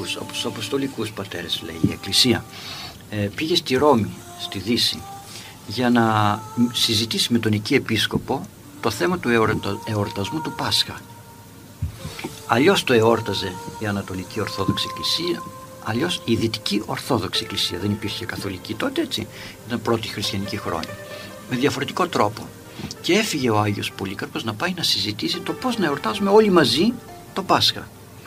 από τους Αποστολικούς πατέρες, λέει η Εκκλησία, πήγε στη Ρώμη, στη Δύση, για να συζητήσει με τον εκεί επίσκοπο το θέμα του εορτασμού του Πάσχα. Αλλιώς το εόρταζε η Ανατολική Ορθόδοξη Εκκλησία, αλλιώς η Δυτική Ορθόδοξη Εκκλησία. Δεν υπήρχε καθολική τότε, έτσι, ήταν πρώτη χριστιανική χρόνια, με διαφορετικό τρόπο. Και έφυγε ο Άγιος Πολύκαρπος να πάει να συζητήσει το πώς να εορτάζουμε όλοι μαζί το Πάσχα.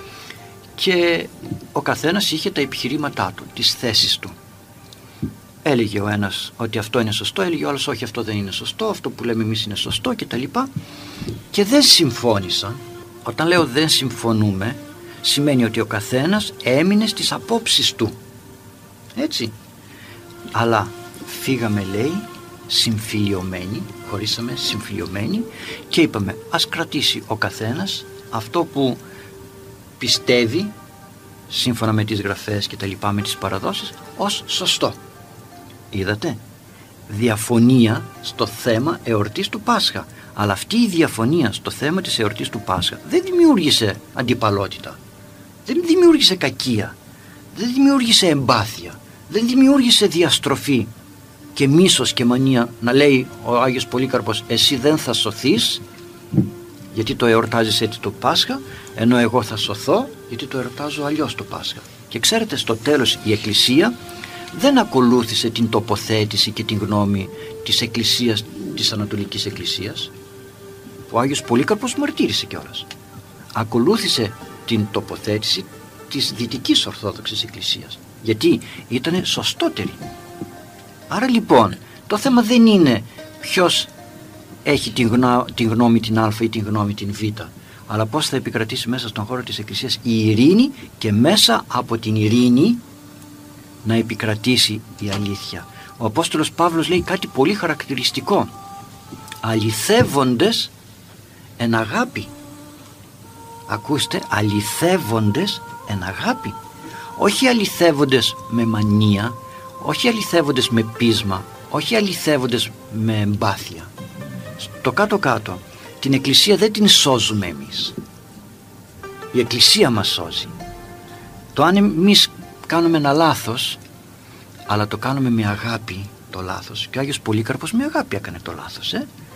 Και ο καθένας είχε τα επιχειρήματά του, τις θέσεις του. Έλεγε ο ένας ότι αυτό είναι σωστό, έλεγε ο άλλος όχι, αυτό δεν είναι σωστό, αυτό που λέμε εμείς είναι σωστό κτλ. Και δεν συμφώνησαν. Όταν λέω δεν συμφωνούμε, σημαίνει ότι ο καθένας έμεινε στις απόψεις του. Έτσι. Αλλά φύγαμε, λέει, συμφιλιωμένοι, χωρίσαμε συμφιλιωμένοι και είπαμε ας κρατήσει ο καθένας αυτό που πιστεύει σύμφωνα με τις γραφές και τα λοιπά, με τις παραδόσεις, ως σωστό. Είδατε, διαφωνία στο θέμα εορτής του Πάσχα. Αλλά αυτή η διαφωνία στο θέμα της εορτής του Πάσχα δεν δημιούργησε αντιπαλότητα, δεν δημιούργησε κακία, δεν δημιούργησε εμπάθεια, δεν δημιούργησε διαστροφή και μίσος και μανία να λέει ο Άγιος Πολύκαρπος εσύ δεν θα σωθείς γιατί το εορτάζεις έτσι το Πάσχα, ενώ εγώ θα σωθώ γιατί το εορτάζω αλλιώς το Πάσχα. Και ξέρετε, στο τέλος η Εκκλησία δεν ακολούθησε την τοποθέτηση και την γνώμη της Εκκλησίας, της Ανατολικής Εκκλησίας. Ο Άγιος Πολύκαρπος μαρτύρησε κιόλας. Ακολούθησε την τοποθέτηση της Δυτικής Ορθόδοξης Εκκλησίας, γιατί ήταν σωστότερη. Άρα λοιπόν το θέμα δεν είναι ποιος έχει την γνώμη την Α ή την γνώμη την Β, αλλά πώς θα επικρατήσει μέσα στον χώρο της Εκκλησίας η ειρήνη και μέσα από την ειρήνη να επικρατήσει η αλήθεια. Ο Απόστολος Παύλος λέει κάτι πολύ χαρακτηριστικό: αληθεύοντες εν αγάπη. Ακούστε, αληθεύοντες εν αγάπη. Όχι αληθεύοντες με μανία, όχι αληθεύοντες με πείσμα, όχι αληθεύοντες με εμπάθεια. Στο κάτω-κάτω την Εκκλησία δεν την σώζουμε εμείς, η Εκκλησία μας σώζει. Το αν εμείς κάνουμε ένα λάθος, αλλά το κάνουμε με αγάπη το λάθος, και ο Άγιος Πολύκαρπος με αγάπη έκανε το λάθος,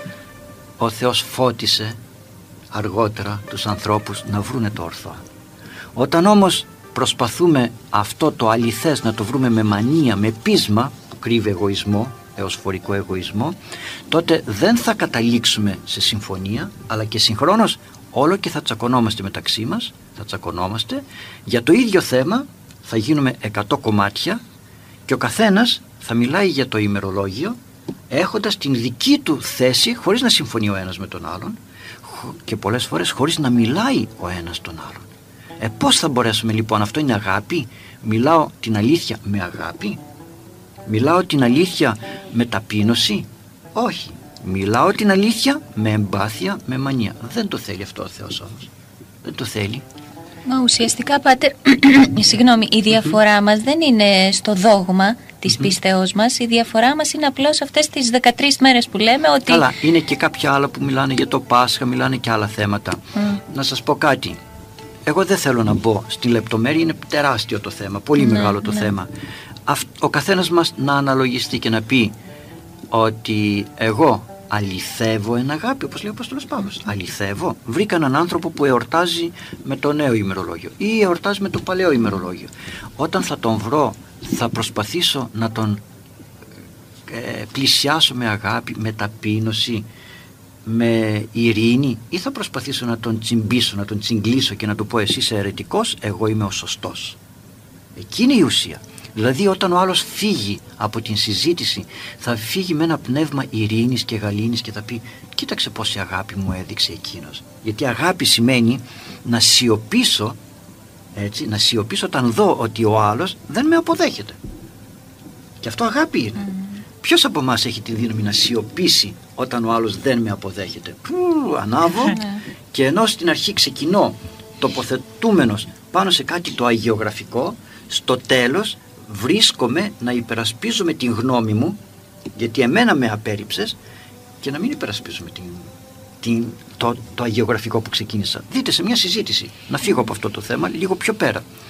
ο Θεός φώτισε αργότερα τους ανθρώπους να βρούνε το ορθό. Όταν όμως προσπαθούμε αυτό το αληθές να το βρούμε με μανία, με πείσμα που κρύβει εγωισμό, έως φορικό εγωισμό, τότε δεν θα καταλήξουμε σε συμφωνία, αλλά και συγχρόνως όλο και θα τσακωνόμαστε μεταξύ μας, θα τσακωνόμαστε για το ίδιο θέμα, θα γίνουμε 100 κομμάτια και ο καθένας θα μιλάει για το ημερολόγιο έχοντας την δική του θέση, χωρίς να συμφωνεί ο ένας με τον άλλον και πολλές φορές χωρίς να μιλάει ο ένας τον άλλον. Πώς θα μπορέσουμε λοιπόν? Αυτό είναι αγάπη? Μιλάω την αλήθεια με αγάπη? Μιλάω την αλήθεια με ταπείνωση? Όχι. Μιλάω την αλήθεια με εμπάθεια, με μανία. Δεν το θέλει αυτό ο Θεός όμως. Δεν το θέλει. Μα ουσιαστικά, Πάτερ, συγγνώμη, η διαφορά μας δεν είναι στο δόγμα της πίστεώς μας. Η διαφορά μας είναι απλώς αυτές τις 13 μέρες που λέμε ότι... Καλά, είναι και κάποια άλλα που μιλάνε για το Πάσχα, μιλάνε και άλλα θέματα. Να σας πω κάτι. Εγώ δεν θέλω να μπω στη λεπτομέρεια, είναι τεράστιο το θέμα, πολύ μεγάλο το θέμα. Ο καθένας μας να αναλογιστεί και να πει ότι εγώ αληθεύω εν αγάπη, όπως λέει ο Απόστολος Παύλος. Αληθεύω. Βρήκα έναν άνθρωπο που εορτάζει με το νέο ημερολόγιο ή εορτάζει με το παλαιό ημερολόγιο. Όταν θα τον βρω, θα προσπαθήσω να τον πλησιάσω με αγάπη, με ταπείνωση, με ειρήνη, ή θα προσπαθήσω να τον τσιμπήσω, να τον τσιγκλίσω και να του πω εσύ είσαι αιρετικός, εγώ είμαι ο σωστός. Εκείνη η ουσία. Δηλαδή όταν ο άλλος φύγει από την συζήτηση, θα φύγει με ένα πνεύμα ειρήνης και γαλήνης και θα πει κοίταξε πόση αγάπη μου έδειξε εκείνος. Γιατί αγάπη σημαίνει να σιωπήσω, έτσι, να σιωπήσω όταν δω ότι ο άλλος δεν με αποδέχεται. Και αυτό αγάπη είναι. Ποιος από εμάς έχει τη δύναμη να σιωπήσει όταν ο άλλος δεν με αποδέχεται? Ανάβω και ενώ στην αρχή ξεκινώ τοποθετούμενος πάνω σε κάτι το αγιογραφικό, στο τέλος βρίσκομαι να υπερασπίζομαι την γνώμη μου, γιατί εμένα με απέρριψες, και να μην υπερασπίζομαι το αγιογραφικό που ξεκίνησα. Δείτε σε μια συζήτηση, να φύγω από αυτό το θέμα λίγο πιο πέρα.